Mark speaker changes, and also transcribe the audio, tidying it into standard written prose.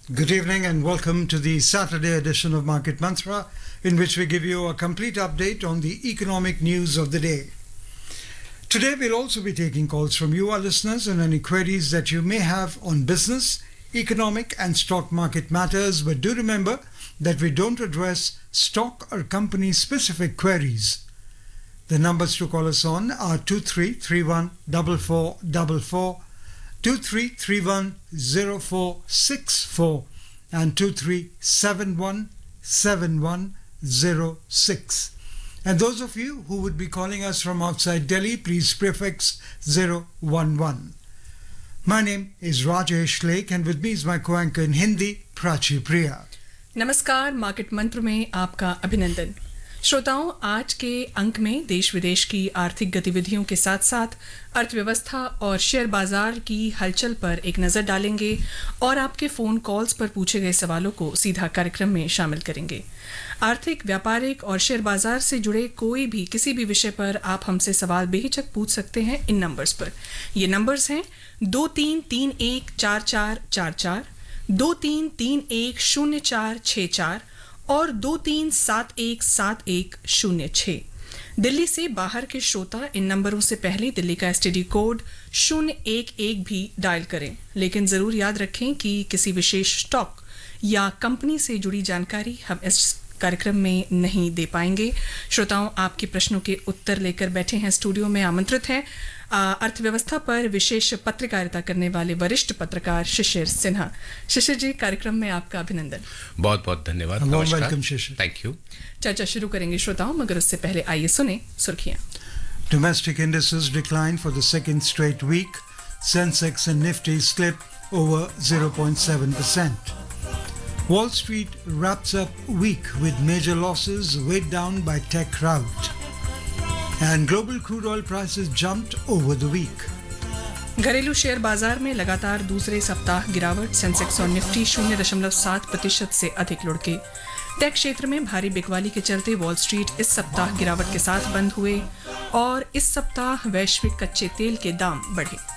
Speaker 1: Good evening and welcome to the Saturday edition of Market Mantra, in which we give you a complete update on the economic news of the day. Today we'll also be taking calls from you, our listeners, and any queries that you may have on business, economic and stock market matters, but do remember that we don't address stock or company specific queries. The numbers to call us on are 23314444, 23310464 and 23717106. And those of you who would be calling us from outside Delhi, please prefix 011. My name is Rajesh Lake and with me is my co-anchor in Hindi, Prachi Priya.
Speaker 2: नमस्कार, market मंत्र में आपका अभिनंदन। श्रोताओं, आज के अंक में देश विदेश की आर्थिक गतिविधियों के साथ साथ अर्थव्यवस्था और शेयर बाजार की हलचल पर एक नजर डालेंगे और आपके फोन कॉल्स पर पूछे गए सवालों को सीधा कार्यक्रम में शामिल करेंगे। आर्थिक, व्यापारिक और शेयर बाजार से जुड़े कोई भी किसी भी विषय पर आप हमसे सवाल बेहिचक पूछ सकते हैं इन नंबर्स पर। ये नंबर्स हैं 23314444, 23310464 और 23717106। दिल्ली से बाहर के श्रोता इन नंबरों से पहले दिल्ली का एसटीडी कोड 011 भी डायल करें, लेकिन जरूर याद रखें कि किसी विशेष स्टॉक या कंपनी से जुड़ी जानकारी हम इस कार्यक्रम में नहीं दे पाएंगे। श्रोताओं, आपके प्रश्नों के उत्तर लेकर बैठे हैं स्टूडियो में आमंत्रित हैं अर्थव्यवस्था पर विशेष पत्रकारिता करने वाले वरिष्ठ पत्रकार शिशिर सिन्हा। शिशिर जी, कार्यक्रम में आपका अभिनंदन।
Speaker 3: बहुत बहुत धन्यवाद।
Speaker 1: Welcome Shishir.
Speaker 3: Thank you.
Speaker 2: चर्चा शुरू करेंगे श्रोताओं, मगर उससे पहले आइए सुने सुर्खियां।
Speaker 1: Domestic indices declined for the second straight week. Sensex and Nifty slipped over 0.7%. Wall Street wraps up week with major losses weighed down by tech rout. And global crude oil prices jumped over the week.
Speaker 2: घरेलू share बाजार में लगातार दूसरे सप्ताह गिरावट। Sensex और Nifty 0.7% से अधिक लुढ़के। टेक क्षेत्र में भारी बिकवाली के चलते वॉल स्ट्रीट इस सप्ताह गिरावट के साथ बंद हुए और इस सप्ताह वैश्विक कच्चे तेल के दाम बढ़े।